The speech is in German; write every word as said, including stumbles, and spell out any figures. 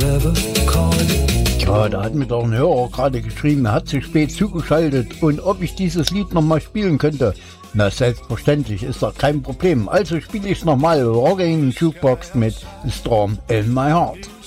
Ja, da hat mir doch ein Hörer gerade geschrieben, er hat sich spät zugeschaltet und ob ich dieses Lied nochmal spielen könnte. Na, selbstverständlich, ist doch kein Problem. Also spiele ich es nochmal, Rocking Jukebox mit Storm in My Heart.